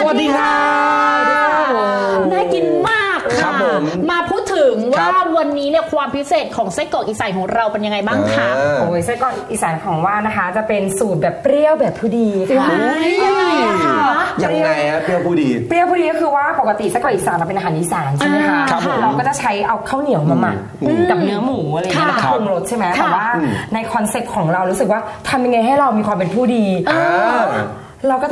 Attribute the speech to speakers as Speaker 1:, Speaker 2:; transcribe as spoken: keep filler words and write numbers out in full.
Speaker 1: วัสดีครับ
Speaker 2: น่ากินมากค่ะมาพูดถึงว่าวันนี้เนี่ยความพิเศษของไส้กรอกอีสานของเราเป็นยังไงบ้างคะ
Speaker 3: โอ้ยไส้กรอกอีสานของว่านะคะจะเป็นสูตรแบบเปรี้ยวแบบผู้ดีค่ะ
Speaker 2: ยังไงอะคะ
Speaker 1: ยังไงฮะเปรี้ยวผู้ดี
Speaker 3: เปรี้ยวผู้ดีก็คือว่าปกติไส้กรอกอีสานเราเป็นอาหารอีสานใช่ไหมคะเราก็จะใช้เอาข้าวเหนียวมาหมักกับเนื้อหมูอะไรอย่างเงี้ยแล้วก็ปรุงรสใช่ไหมแต่ว่าในคอนเซ็ปต์ของเรารู้สึกว่าทำยังไงให้เรามีความเป็นผู้ดีเราก็